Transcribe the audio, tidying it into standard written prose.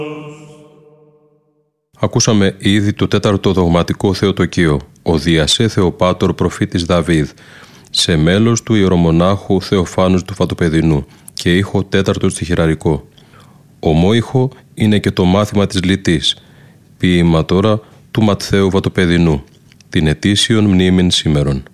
Ακούσαμε ήδη το τέταρτο δογματικό θεοτοκείο, ο Διασέ Θεοπάτορ προφήτης Δαβίδ, σε μέλος του ιερομονάχου Θεοφάνους του Φατοπεδινού και ήχο τέταρτο στιχηραρικό. Ομόηχο είναι και το μάθημα της Λυτής, ποίημα τώρα του Ματθαίου Βατοπεδινού, την ετήσιον μνήμην σήμερον.